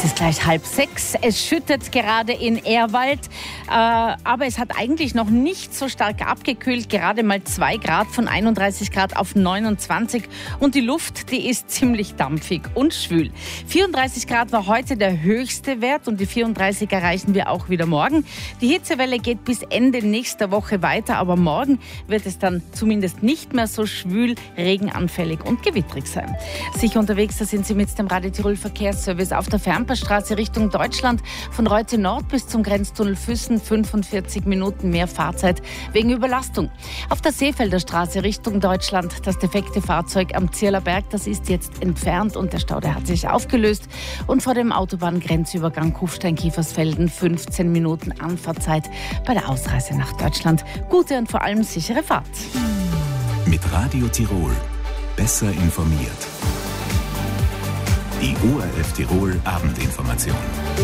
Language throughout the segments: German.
Es ist gleich 5:30. Es schüttet gerade in Ehrwald, aber es hat eigentlich noch nicht so stark abgekühlt. Gerade mal 2 Grad, von 31 Grad auf 29. Und die Luft, die ist ziemlich dampfig und schwül. 34 Grad war heute der höchste Wert und die 34 erreichen wir auch wieder morgen. Die Hitzewelle geht bis Ende nächster Woche weiter, aber morgen wird es dann zumindest nicht mehr so schwül, regenanfällig und gewittrig sein. Sicher unterwegs, da sind Sie mit dem Radio Tirol Verkehrsservice auf der Fernpassstraße Richtung Deutschland. Von Reute Nord bis zum Grenztunnel Füssen 45 Minuten mehr Fahrzeit wegen Überlastung. Auf der Seefelder Straße Richtung Deutschland das defekte Fahrzeug am Zierlerberg, das ist jetzt entfernt und der Stau, der hat sich aufgelöst. Und vor dem Autobahngrenzübergang Kufstein-Kiefersfelden 15 Minuten Anfahrtzeit bei der Ausreise nach Deutschland. Gute und vor allem sichere Fahrt. Mit Radio Tirol besser informiert. Die ORF Tirol Abendinformation.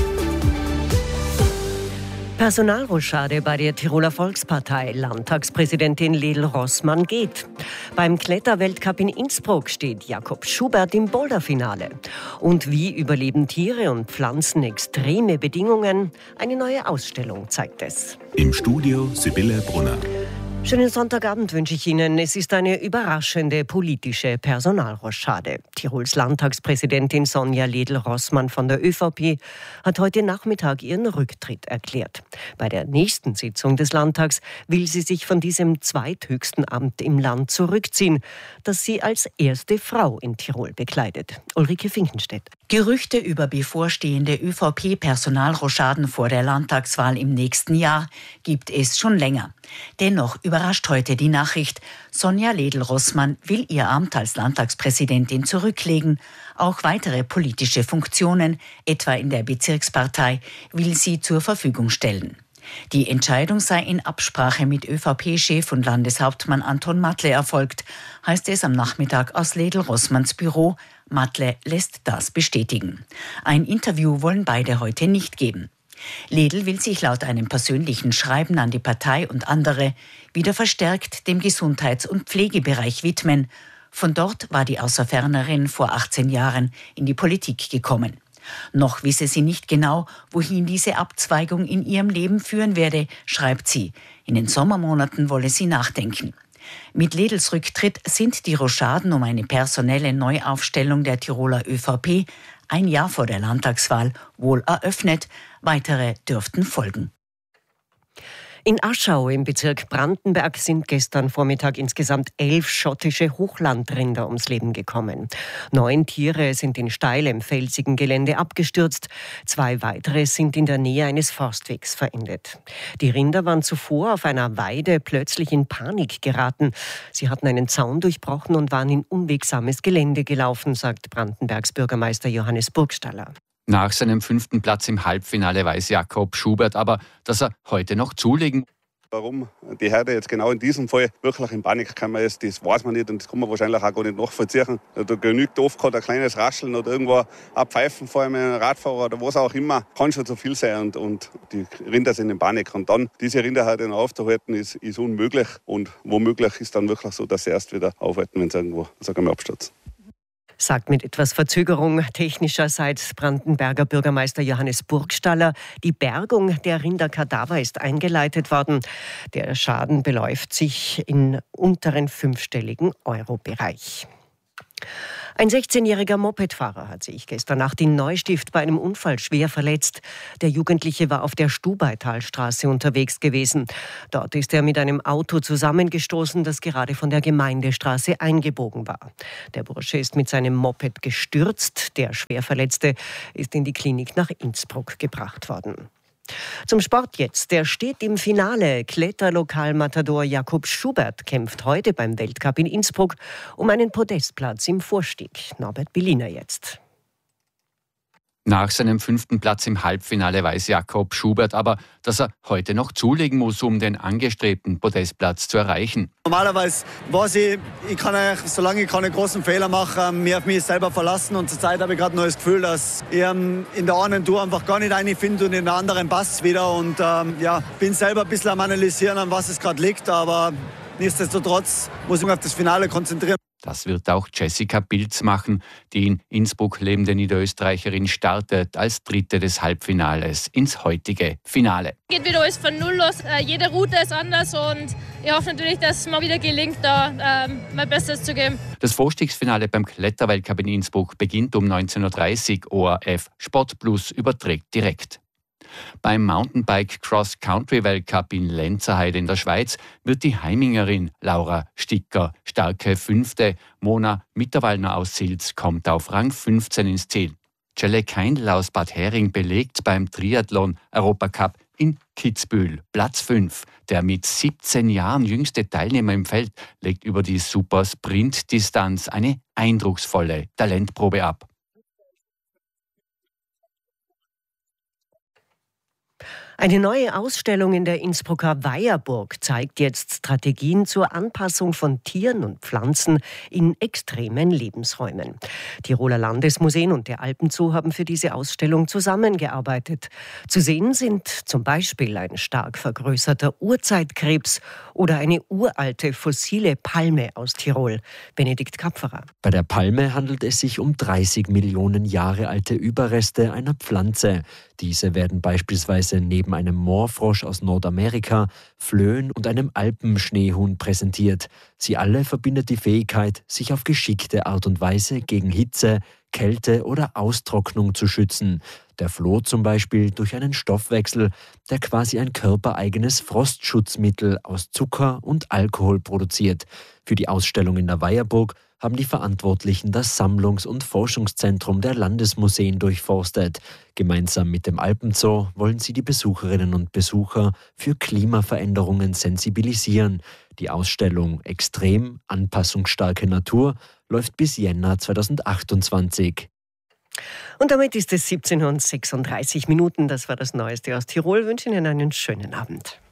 Personalrochade bei der Tiroler Volkspartei. Landtagspräsidentin Ledl Rossmann geht. Beim Kletterweltcup in Innsbruck steht Jakob Schubert im Boulderfinale. Und wie überleben Tiere und Pflanzen extreme Bedingungen? Eine neue Ausstellung zeigt es. Im Studio Sibylle Brunner. Schönen Sonntagabend wünsche ich Ihnen. Es ist eine überraschende politische Personalrochade. Tirols Landtagspräsidentin Sonja Ledl-Rossmann von der ÖVP hat heute Nachmittag ihren Rücktritt erklärt. Bei der nächsten Sitzung des Landtags will sie sich von diesem zweithöchsten Amt im Land zurückziehen, das sie als erste Frau in Tirol bekleidet. Ulrike Finkenstedt. Gerüchte über bevorstehende ÖVP-Personalrochaden vor der Landtagswahl im nächsten Jahr gibt es schon länger. Dennoch überrascht heute die Nachricht, Sonja Ledl-Rossmann will ihr Amt als Landtagspräsidentin zurücklegen. Auch weitere politische Funktionen, etwa in der Bezirkspartei, will sie zur Verfügung stellen. Die Entscheidung sei in Absprache mit ÖVP-Chef und Landeshauptmann Anton Matle erfolgt, heißt es am Nachmittag aus Ledl-Rossmanns Büro. Matle lässt das bestätigen. Ein Interview wollen beide heute nicht geben. Ledl will sich laut einem persönlichen Schreiben an die Partei und andere wieder verstärkt dem Gesundheits- und Pflegebereich widmen. Von dort war die Außerfernerin vor 18 Jahren in die Politik gekommen. Noch wisse sie nicht genau, wohin diese Abzweigung in ihrem Leben führen werde, schreibt sie. In den Sommermonaten wolle sie nachdenken. Mit Ledls Rücktritt sind die Rochaden um eine personelle Neuaufstellung der Tiroler ÖVP ein Jahr vor der Landtagswahl wohl eröffnet. Weitere dürften folgen. In Aschau im Bezirk Brandenberg sind gestern Vormittag insgesamt 11 schottische Hochlandrinder ums Leben gekommen. 9 Tiere sind in steilem, felsigen Gelände abgestürzt. 2 weitere sind in der Nähe eines Forstwegs verendet. Die Rinder waren zuvor auf einer Weide plötzlich in Panik geraten. Sie hatten einen Zaun durchbrochen und waren in unwegsames Gelände gelaufen, sagt Brandenbergs Bürgermeister Johannes Burgstaller. Nach seinem 5. Platz im Halbfinale weiß Jakob Schubert aber, dass er heute noch zulegen. Warum die Herde jetzt genau in diesem Fall wirklich in Panik gekommen ist, das weiß man nicht und das kann man wahrscheinlich auch gar nicht nachvollziehen. Da genügt oft ein kleines Rascheln oder irgendwo abpfeifen, vor allem ein Radfahrer oder was auch immer, kann schon zu viel sein und die Rinder sind in Panik. Und dann diese Rinderherde aufzuhalten ist unmöglich und womöglich ist dann wirklich so, dass sie erst wieder aufhalten, wenn sie irgendwo, sagen wir, abstürzen. Sagt mit etwas Verzögerung technischerseits Brandenberger Bürgermeister Johannes Burgstaller. Die Bergung der Rinderkadaver ist eingeleitet worden. Der Schaden beläuft sich in unteren 5-stelligen Euro-Bereich. Ein 16-jähriger Mopedfahrer hat sich gestern Nacht in Neustift bei einem Unfall schwer verletzt. Der Jugendliche war auf der Stubaitalstraße unterwegs gewesen. Dort ist er mit einem Auto zusammengestoßen, das gerade von der Gemeindestraße eingebogen war. Der Bursche ist mit seinem Moped gestürzt. Der Schwerverletzte ist in die Klinik nach Innsbruck gebracht worden. Zum Sport jetzt. Der steht im Finale. Kletterlokalmatador Jakob Schubert kämpft heute beim Weltcup in Innsbruck um einen Podestplatz im Vorstieg. Norbert Billiner jetzt. Nach seinem 5. Platz im Halbfinale weiß Jakob Schubert aber, dass er heute noch zulegen muss, um den angestrebten Podestplatz zu erreichen. Normalerweise weiß ich kann eigentlich, solange ich keine großen Fehler mache, mich auf mich selber verlassen. Und zurzeit habe ich gerade noch das Gefühl, dass ich in der einen Tour einfach gar nicht reinfinde und in der anderen passt es wieder. Und bin selber ein bisschen am Analysieren, an was es gerade liegt. Aber nichtsdestotrotz muss ich mich auf das Finale konzentrieren. Das wird auch Jessica Pilz machen. Die in Innsbruck lebende Niederösterreicherin startet als Dritte des Halbfinales ins heutige Finale. Geht wieder alles von Null los. Jede Route ist anders und ich hoffe natürlich, dass es mir wieder gelingt, da mein Bestes zu geben. Das Vorstiegsfinale beim Kletterweltcup in Innsbruck beginnt um 19.30 Uhr. ORF Sport Plus überträgt direkt. Beim Mountainbike Cross-Country-Weltcup in Lenzerheide in der Schweiz wird die Heimingerin Laura Sticker starke Fünfte. Mona Mitterwallner aus Silz kommt auf Rang 15 ins Ziel. Jelle Keindl aus Bad Hering belegt beim Triathlon-Europacup in Kitzbühel Platz 5. Der mit 17 Jahren jüngste Teilnehmer im Feld legt über die Super-Sprint-Distanz eine eindrucksvolle Talentprobe ab. Eine neue Ausstellung in der Innsbrucker Weierburg zeigt jetzt Strategien zur Anpassung von Tieren und Pflanzen in extremen Lebensräumen. Tiroler Landesmuseen und der Alpenzoo haben für diese Ausstellung zusammengearbeitet. Zu sehen sind zum Beispiel ein stark vergrößerter Urzeitkrebs oder eine uralte fossile Palme aus Tirol. Benedikt Kapferer. Bei der Palme handelt es sich um 30 Millionen Jahre alte Überreste einer Pflanze. Diese werden beispielsweise neben einem Moorfrosch aus Nordamerika, Flöhen und einem Alpenschneehuhn präsentiert. Sie alle verbindet die Fähigkeit, sich auf geschickte Art und Weise gegen Hitze, Kälte oder Austrocknung zu schützen. Der Floh zum Beispiel durch einen Stoffwechsel, der quasi ein körpereigenes Frostschutzmittel aus Zucker und Alkohol produziert. Für die Ausstellung in der Weierburg haben die Verantwortlichen das Sammlungs- und Forschungszentrum der Landesmuseen durchforstet. Gemeinsam mit dem Alpenzoo wollen sie die Besucherinnen und Besucher für Klimaveränderungen sensibilisieren. Die Ausstellung Extrem, anpassungsstarke Natur läuft bis Jänner 2028. Und damit ist es 17:36 Uhr. Das war das Neueste aus Tirol. Ich wünsche Ihnen einen schönen Abend.